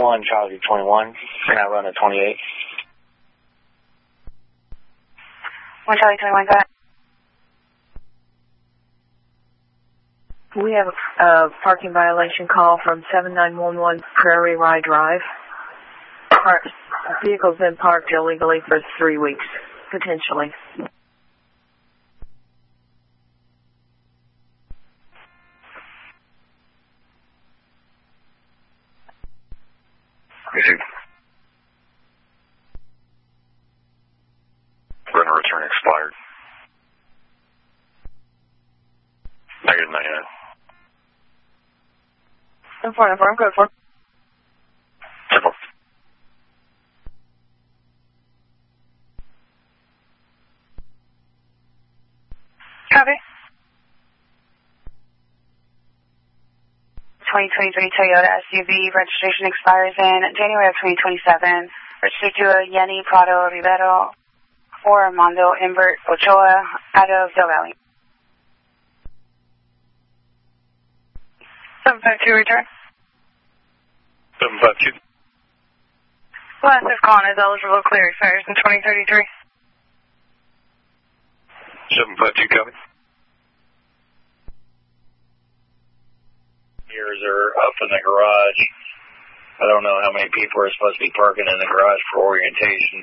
1, Charlie 21. Can I run a 28? 1 Charlie 21, go ahead. We have a parking violation call from 7911 Prairie Rye Drive. Vehicle's been parked illegally for 3 weeks, potentially. Rent or return expired. Negative 99. 494, I'm good for. 10-4. Copy. 2023 Toyota SUV registration expires in January of 2027. Registered to a Yenny Prado Rivero or Armando Invert Ochoa out of Del Valley. 752 return. 752. Last if calling is eligible to clear expires in 2033. 752 copy. Mirrors are up in the garage. I don't know how many people are supposed to be parking in the garage for orientation.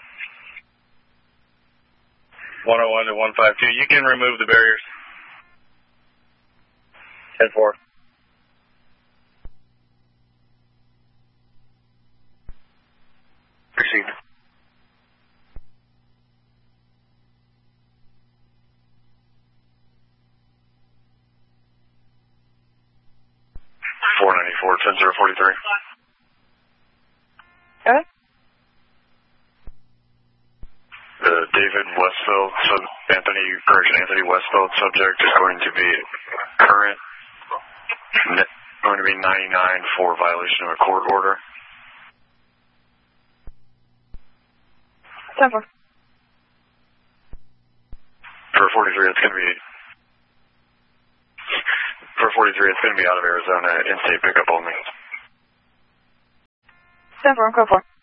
101 to 152. You can remove the barriers. 10-4. Received. $494, 10043. Okay. David Westfield, Anthony Westfield subject is going to be current, going to be 99 for violation of a court order. 10-4. For 43, it's going to be. For 43, it's going to be out of Arizona, in-state pickup only. 10-4, go for.